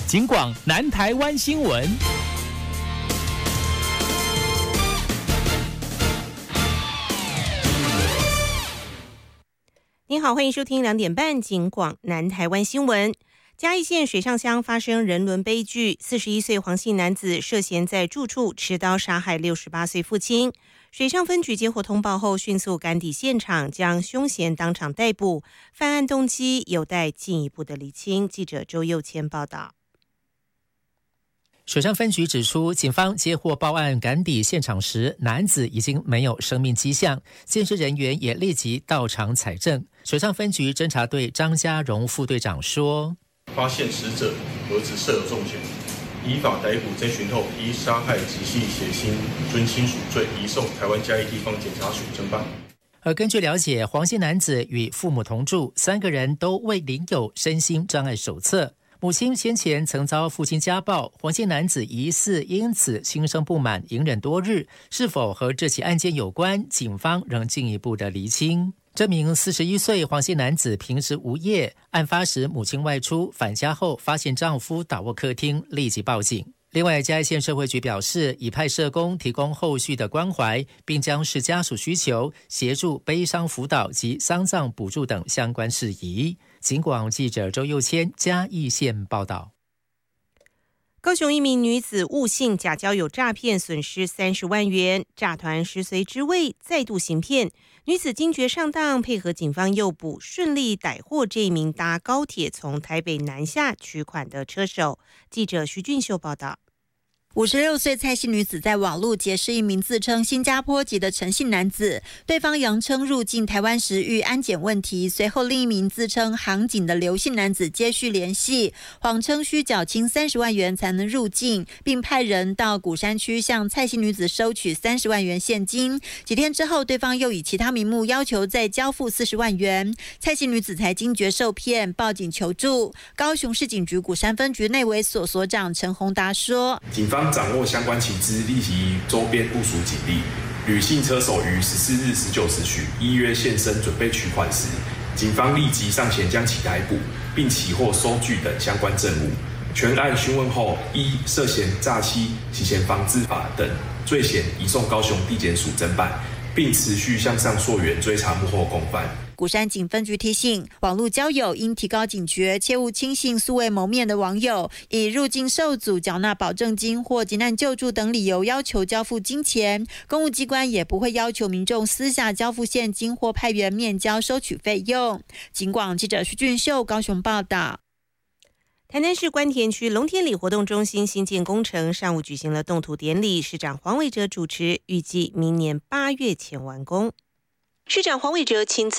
警广南台湾新闻。 您好，欢迎收听2点半警广南台湾新闻。嘉义县水上乡发生人伦悲剧，41岁黄姓男子涉嫌在住处持刀杀害68岁父亲。水上分局接获通报后，迅速赶抵现场，将凶嫌当场逮捕。犯案动机有待进一步的厘清。记者周佑谦报道。 水上分局指出，警方接获报案赶抵现场时，男子已经没有生命迹象，监视人员也立即到场采证。水上分局侦查队张家荣副队长说： 发现死者儿子设有重嫌，依法逮捕侦讯后，依杀害直系血亲尊亲属罪移送台湾嘉义地方检察署侦办。 而根据了解，黄姓男子与父母同住，3个人都未领有身心障碍手册。母亲先前曾遭父亲家暴，黄姓男子疑似因此心生不满，隐忍多日，是否和这起案件有关？警方仍进一步的厘清。这名41岁黄姓男子平时无业，案发时母亲外出返家后发现丈夫倒卧客厅，立即报警。另外，嘉义县社会局表示，已派社工提供后续的关怀，并将视家属需求，协助悲伤辅导及丧葬补助等相关事宜。警广记者周佑谦嘉义县报道。 高雄一名女子误信假交友诈骗，损失30万元，诈团食髓知味，再度行骗。女子惊觉上当，配合警方诱捕，顺利逮获这名搭高铁从台北南下取款的车手。记者徐俊秀报道。 56岁蔡姓女子在网络结识一名自称新加坡籍的陈姓男子，对方扬称入境台湾时遇安检问题，随后另一名自称航警的刘姓男子接续联系，谎称需缴清30万元才能入境，并派人到鼓山区向蔡姓女子收取30万元现金。几天之后，对方又以其他名目要求再交付40万元，蔡姓女子才惊觉受骗，报警求助。高雄市警局鼓山分局内委所所长陈宏达说， 警方掌握相关情资，立即于周边部署警力。吕姓车手于14日19时许依约现身准备取款时，警方立即上前将其逮捕，并起获收据等相关证物。全案讯问后，依涉嫌诈欺、洗钱防治法等罪嫌移送高雄地检署侦办，并持续向上溯源追查幕后共犯。 鼓山警分局提醒，网络交友应提高警觉，切勿轻信素未谋面的网友，以入境受阻、缴纳保证金或急难救助等理由要求交付金钱。公务机关也不会要求民众私下交付现金或派员面交收取费用。警广记者徐俊秀高雄报道。 台南市关田区龙天里活动中心新建工程上午举行了动土典礼，市长黄伟哲主持，预计明年8月前完工。市长黄伟哲亲自